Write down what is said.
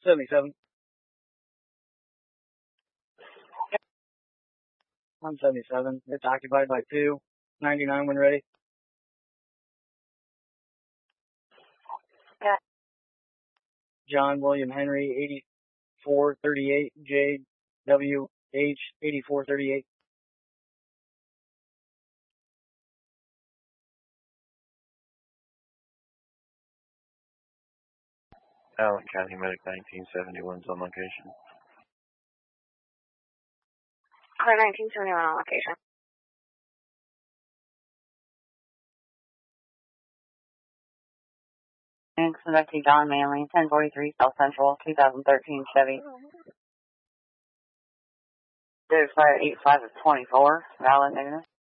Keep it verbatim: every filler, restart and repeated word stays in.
seventy-seven. one seventy-seven. It's occupied by two. ninety-nine when ready. Yeah. John William Henry, eighty-four thirty-eight. J W H, eighty-four thirty-eight. Allen County Medic nineteen seventy-one is on location. Car nineteen seventy-one on location. And conducting Don Manley, ten forty-three South Central, two thousand thirteen Chevy. Zero five eight five of twenty-four, valid negative.